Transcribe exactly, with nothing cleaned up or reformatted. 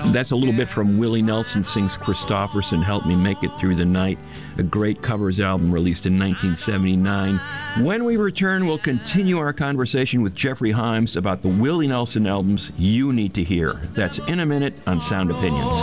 That's a little bit from Willie Nelson sings Christofferson, Help Me Make It Through the Night, a great covers album released in nineteen seventy-nine. When we return, we'll continue our conversation with Jeffrey Hyams about the Willie Nelson albums you need to hear. That's in a minute on Sound Opinions.